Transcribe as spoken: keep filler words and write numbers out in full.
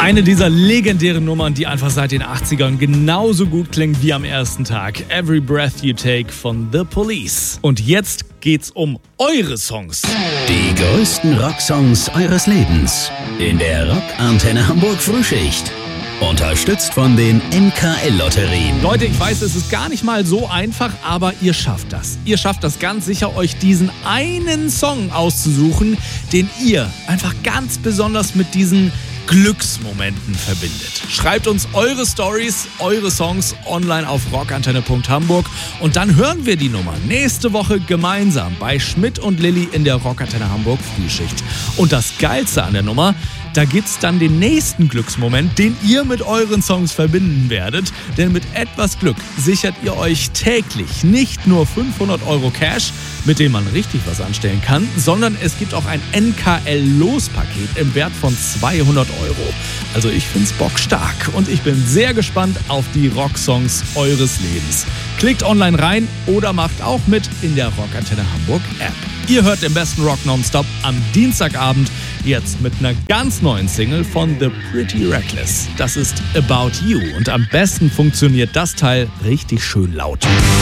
Eine dieser legendären Nummern, die einfach seit den achtzigern genauso gut klingt wie am ersten Tag. Every Breath You Take von The Police. Und jetzt geht's um eure Songs. Die größten Rocksongs eures Lebens. In der Rock-Antenne Hamburg Frühschicht. Unterstützt von den N K L-Lotterien. Leute, ich weiß, es ist gar nicht mal so einfach, aber ihr schafft das. Ihr schafft das ganz sicher, euch diesen einen Song auszusuchen, den ihr einfach ganz besonders mit diesen Glücksmomenten verbindet. Schreibt uns eure Stories, eure Songs online auf rockantenne punkt hamburg und dann hören wir die Nummer nächste Woche gemeinsam bei Schmidt und Lilly in der Rockantenne Hamburg Frühschicht. Und das Geilste an der Nummer, da gibt's dann den nächsten Glücksmoment, den ihr mit euren Songs verbinden werdet. Denn mit etwas Glück sichert ihr euch täglich nicht nur fünfhundert Euro Cash, mit dem man richtig was anstellen kann, sondern es gibt auch ein N K L-Lospaket im Wert von zweihundert Euro. Also ich find's bockstark und ich bin sehr gespannt auf die Rocksongs eures Lebens. Klickt online rein oder macht auch mit in der Rockantenne Hamburg App. Ihr hört den besten Rock nonstop am Dienstagabend, jetzt mit einer ganz neuen Single von The Pretty Reckless. Das ist About You und am besten funktioniert das Teil richtig schön laut.